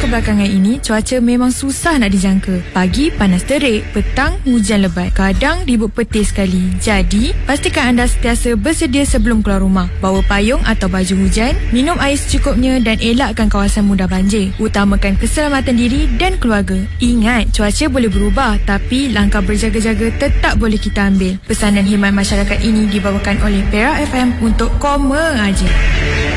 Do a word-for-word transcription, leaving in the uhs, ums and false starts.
kebelakangan ini, cuaca memang susah nak dijangka. Pagi panas terik, petang hujan lebat, kadang ribut petir sekali. Jadi, pastikan anda sentiasa bersedia sebelum keluar rumah. Bawa payung atau baju hujan, minum air secukupnya dan elakkan kawasan mudah banjir. Utamakan keselamatan diri dan keluarga. Ingat, cuaca boleh berubah, tapi langkah berjaga-jaga tetap boleh kita ambil. Pesanan khidmat masyarakat ini dibawakan oleh Perak F M untuk Koma Aja.